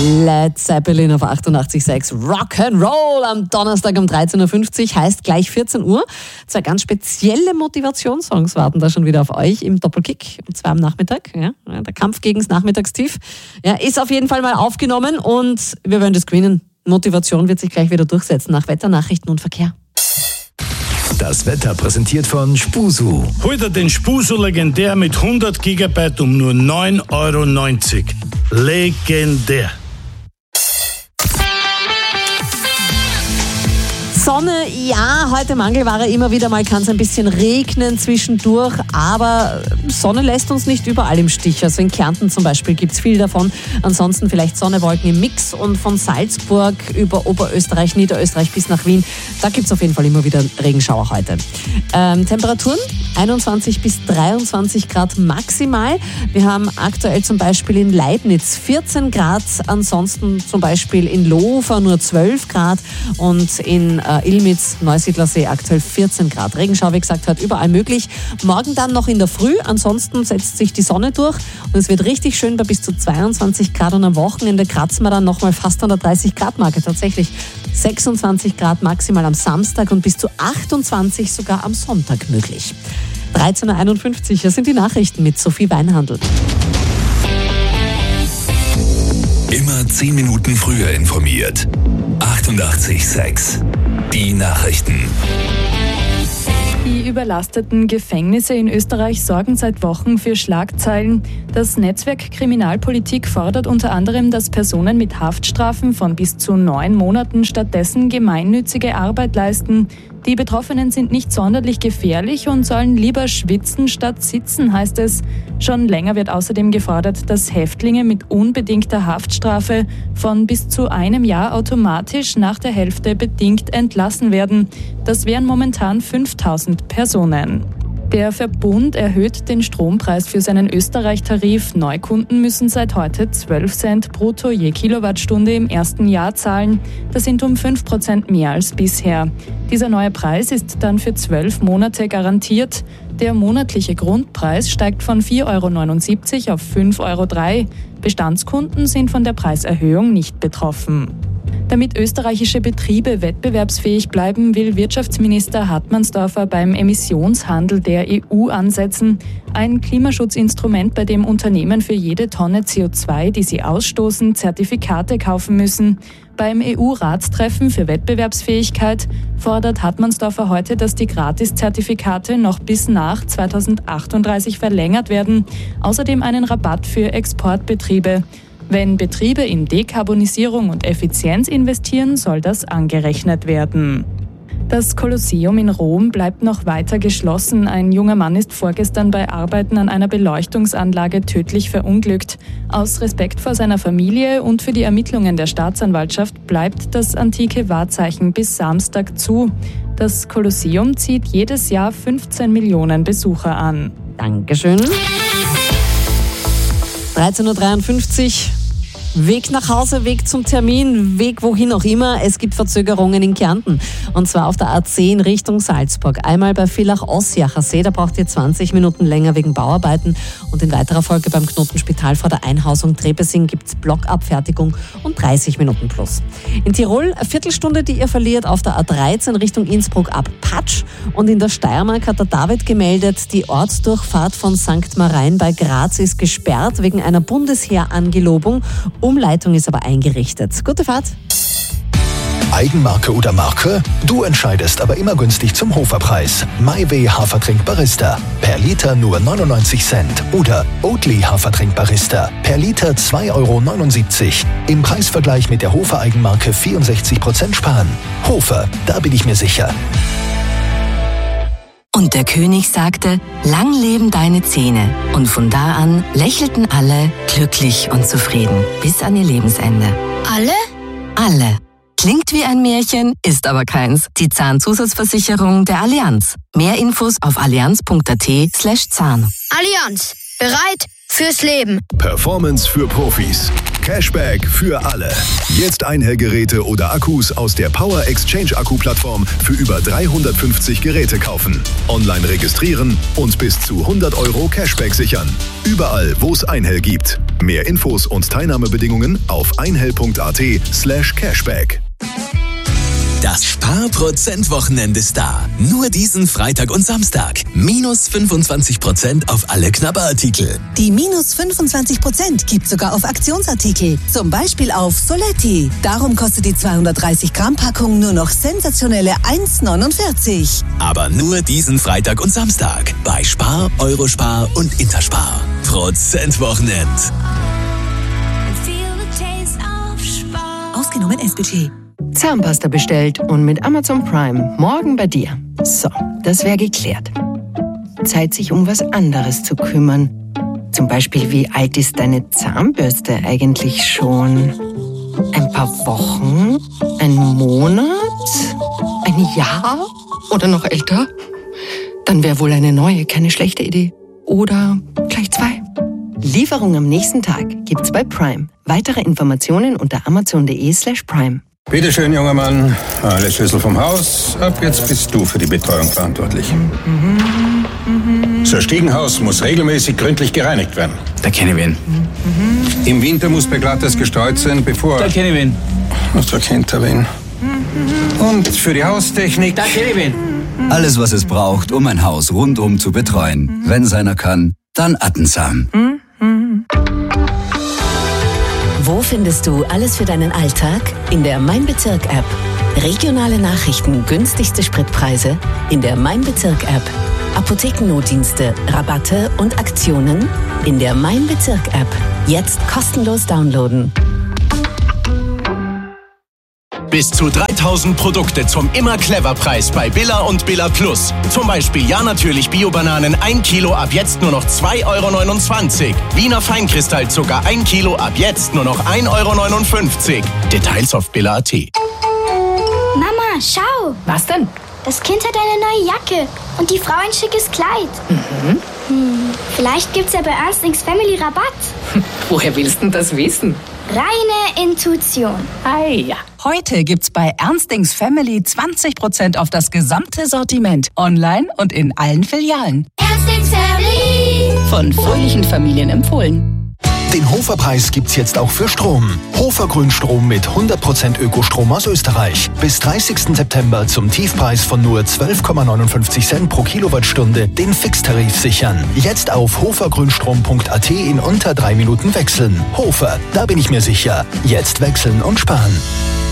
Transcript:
Led Zeppelin auf 88.6 Rock'n'Roll am Donnerstag um 13.50 Uhr, heißt gleich 14 Uhr. Zwei ganz spezielle Motivationssongs warten da schon wieder auf euch im Doppelkick, um 2 am Nachmittag. Ja, der Kampf gegens Nachmittagstief ist auf jeden Fall mal aufgenommen und wir werden das gewinnen. Motivation wird sich gleich wieder durchsetzen nach Wetternachrichten und Verkehr. Das Wetter präsentiert von Spusu. Heute den Spusu legendär mit 100 GB um nur 9,90 €. Legendär. Sonne, ja, heute Mangelware, immer wieder mal kann es ein bisschen regnen zwischendurch, aber Sonne lässt uns nicht überall im Stich. Also in Kärnten zum Beispiel gibt es viel davon. Ansonsten vielleicht Sonne, Wolken im Mix und von Salzburg über Oberösterreich, Niederösterreich bis nach Wien, da gibt es auf jeden Fall immer wieder Regenschauer heute. Temperaturen 21 bis 23 Grad maximal. Wir haben aktuell zum Beispiel in Leibniz 14 Grad, ansonsten zum Beispiel in Lofer nur 12 Grad und in Ilmitz, Neusiedlersee aktuell 14 Grad. Regenschau, wie gesagt, heute überall möglich. Morgen dann noch in der Früh, ansonsten setzt sich die Sonne durch und es wird richtig schön bei bis zu 22 Grad und am Wochenende kratzen wir dann nochmal fast an der 30 Grad Marke. Tatsächlich 26 Grad maximal am Samstag und bis zu 28 sogar am Sonntag möglich. 13.51 Uhr, das sind die Nachrichten mit Sophie Weinhandl. Immer 10 Minuten früher informiert. 88.6 Die Nachrichten. Die überlasteten Gefängnisse in Österreich sorgen seit Wochen für Schlagzeilen. Das Netzwerk Kriminalpolitik fordert unter anderem, dass Personen mit Haftstrafen von bis zu 9 Monaten stattdessen gemeinnützige Arbeit leisten. Die Betroffenen sind nicht sonderlich gefährlich und sollen lieber schwitzen statt sitzen, heißt es. Schon länger wird außerdem gefordert, dass Häftlinge mit unbedingter Haftstrafe von bis zu 1 Jahr automatisch nach der Hälfte bedingt entlassen werden. Das wären momentan 5.000 Personen. Der Verbund erhöht den Strompreis für seinen Österreich-Tarif. Neukunden müssen seit heute 12 Cent brutto je Kilowattstunde im ersten Jahr zahlen. Das sind um 5% mehr als bisher. Dieser neue Preis ist dann für 12 Monate garantiert. Der monatliche Grundpreis steigt von 4,79 € auf 5,03 €. Bestandskunden sind von der Preiserhöhung nicht betroffen. Damit österreichische Betriebe wettbewerbsfähig bleiben, will Wirtschaftsminister Hartmannsdorfer beim Emissionshandel der EU ansetzen. Ein Klimaschutzinstrument, bei dem Unternehmen für jede Tonne CO2, die sie ausstoßen, Zertifikate kaufen müssen. Beim EU-Ratstreffen für Wettbewerbsfähigkeit fordert Hartmannsdorfer heute, dass die Gratiszertifikate noch bis nach 2038 verlängert werden. Außerdem einen Rabatt für Exportbetriebe. Wenn Betriebe in Dekarbonisierung und Effizienz investieren, soll das angerechnet werden. Das Kolosseum in Rom bleibt noch weiter geschlossen. Ein junger Mann ist vorgestern bei Arbeiten an einer Beleuchtungsanlage tödlich verunglückt. Aus Respekt vor seiner Familie und für die Ermittlungen der Staatsanwaltschaft bleibt das antike Wahrzeichen bis Samstag zu. Das Kolosseum zieht jedes Jahr 15 Millionen Besucher an. Dankeschön. 13.53 Uhr. Weg nach Hause, Weg zum Termin, Weg wohin auch immer. Es gibt Verzögerungen in Kärnten. Und zwar auf der A10 Richtung Salzburg. Einmal bei Villach-Ossiacher See, da braucht ihr 20 Minuten länger wegen Bauarbeiten. Und in weiterer Folge beim Knotenspital vor der Einhausung Trebesing gibt es Blockabfertigung und 30 Minuten plus. In Tirol eine Viertelstunde, die ihr verliert auf der A13 Richtung Innsbruck ab Patsch. Und in der Steiermark hat der David gemeldet, die Ortsdurchfahrt von St. Marein bei Graz ist gesperrt wegen einer Bundesheerangelobung. Umleitung ist aber eingerichtet. Gute Fahrt. Eigenmarke oder Marke? Du entscheidest, aber immer günstig zum Hoferpreis. MyWay Hafertrink Barista. Per Liter nur 99 Cent. Oder Oatly Hafertrink Barista. Per Liter 2,79 €. Im Preisvergleich mit der Hofer Eigenmarke 64% sparen. Hofer, da bin ich mir sicher. Und der König sagte, lang leben deine Zähne. Und von da an lächelten alle glücklich und zufrieden bis an ihr Lebensende. Alle? Alle. Klingt wie ein Märchen, ist aber keins. Die Zahnzusatzversicherung der Allianz. Mehr Infos auf allianz.at/Zahn. Allianz. Bereit fürs Leben. Performance für Profis. Cashback für alle. Jetzt Einhell-Geräte oder Akkus aus der Power Exchange Akku-Plattform für über 350 Geräte kaufen. Online registrieren und bis zu 100 € Cashback sichern. Überall, wo es Einhell gibt. Mehr Infos und Teilnahmebedingungen auf einhell.at/Cashback. Das Sparprozent-Wochenende ist da. Nur diesen Freitag und Samstag. Minus 25% auf alle Knabberartikel. Die minus 25% gibt sogar auf Aktionsartikel. Zum Beispiel auf Soletti. Darum kostet die 230 Gramm Packung nur noch sensationelle 1,49. Aber nur diesen Freitag und Samstag. Bei Spar, Eurospar und Interspar. Prozent-Wochenend. Ausgenommen S-Budget. Zahnpasta bestellt und mit Amazon Prime morgen bei dir. So, das wäre geklärt. Zeit, sich um was anderes zu kümmern. Zum Beispiel, wie alt ist deine Zahnbürste eigentlich schon? Ein paar Wochen? Ein Monat? Ein Jahr? Oder noch älter? Dann wäre wohl eine neue keine schlechte Idee. Oder gleich 2. Lieferung am nächsten Tag gibt's bei Prime. Weitere Informationen unter amazon.de/prime. Bitte schön, junger Mann. Alle Schlüssel vom Haus. Ab jetzt bist du für die Betreuung verantwortlich. Das Stiegenhaus muss regelmäßig gründlich gereinigt werden. Da kenne ich wen. Im Winter muss beglattes gestreut sein, bevor... Da kenne ich wen. Da kennt er wen. Und für die Haustechnik... Da kenne ich wen. Alles, was es braucht, um ein Haus rundum zu betreuen. Wenn seiner kann, dann Attensam. Wo findest du alles für deinen Alltag? In der Mein Bezirk-App. Regionale Nachrichten, günstigste Spritpreise in der Mein Bezirk-App. Apothekennotdienste, Rabatte und Aktionen in der Mein Bezirk-App. Jetzt kostenlos downloaden. Bis zu 3000 Produkte zum Immer-Clever-Preis bei Billa und Billa Plus. Zum Beispiel Ja natürlich Bio-Bananen 1 Kilo ab jetzt nur noch 2,29 €. Wiener Feinkristallzucker 1 Kilo ab jetzt nur noch 1,59 €. Details auf billa.at. Mama, schau! Was denn? Das Kind hat eine neue Jacke und die Frau ein schickes Kleid. Vielleicht gibt's ja bei Ernstings Family Rabatt. Woher willst du das wissen? Reine Intuition. Ja. Heute gibt's bei Ernstings Family 20% auf das gesamte Sortiment. Online und in allen Filialen. Ernstings Family. Von fröhlichen Familien empfohlen. Den Hoferpreis gibt's jetzt auch für Strom. Hofer Grünstrom mit 100% Ökostrom aus Österreich. Bis 30. September zum Tiefpreis von nur 12,59 Cent pro Kilowattstunde den Fixtarif sichern. Jetzt auf hofergrünstrom.at in unter 3 Minuten wechseln. Hofer, da bin ich mir sicher. Jetzt wechseln und sparen.